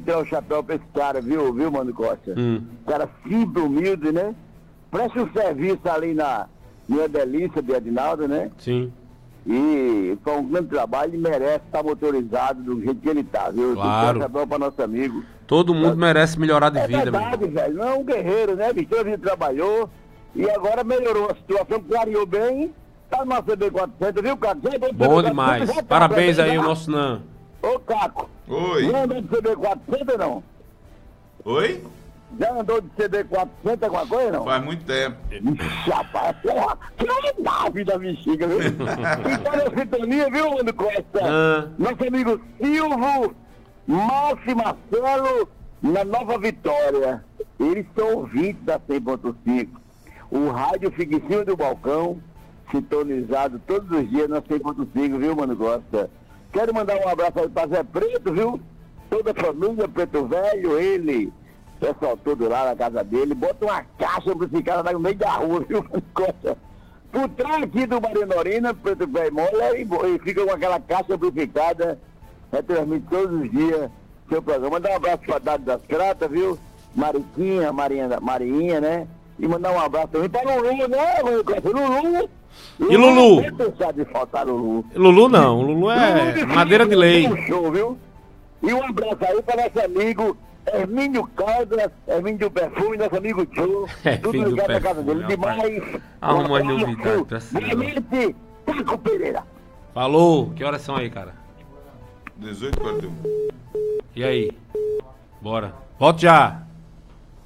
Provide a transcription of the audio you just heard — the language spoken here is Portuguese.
tirar o chapéu pra esse cara, viu, Mano Costa? Cara simples, humilde, né? Presta um serviço ali na minha delícia de Adinaldo, né? Sim. E foi um grande trabalho e merece estar motorizado do jeito que ele tá, viu? Claro. Tem que dar para nosso amigo. Todo mundo merece melhorar de vida, verdade, meu. velho. Não é um guerreiro, né, bicho? Toda a vida trabalhou e agora melhorou a situação, clareou bem. Tá no nosso CB400, viu, Caco? Bom demais. Parabéns aí, o nosso Nan. Ô, Caco. Oi. Já andou de CB400 ou não? Oi? Já andou de CB400 alguma coisa, não? Faz muito tempo. Ixi, rapaz, que nave da bexiga, viu? Então, na sintonia, viu, Mano Costa? Nosso amigo Silvio, Márcio e Marcelo, na Nova Vitória. Eles são ouvintes da 100.5. O rádio fica em cima do balcão, sintonizado todos os dias na 100.5, viu, Mano Costa? Quero mandar um abraço aí pra Zé Preto, viu? Toda a família, Preto Velho, ele... pessoal todo lá na casa dele, bota uma caixa amplificada no meio da rua, viu? Por trás aqui do Marinorina, Preto Velho Mola, e fica com aquela caixa amplificada, retransmite todos os dias seu programa. Mandar um abraço pra Dado das Cratas, viu? Mariquinha, Marinha, né? E mandar um abraço também pra Lulu, né? Lulu. E Lulu? Não deixar de faltar Lulu. Lulu não, Lulu é madeira de lei. Show, viu? E um abraço aí para nosso amigo Hermínio Caldas, Hermínio do Perfume, nosso amigo Joe. Tudo ligado na casa dele. Demais. Arruma umas novidades pra cima. Realmente, Taco Pereira. Falou. Que horas são aí, cara? 18h41. E aí? Bora. Volta já.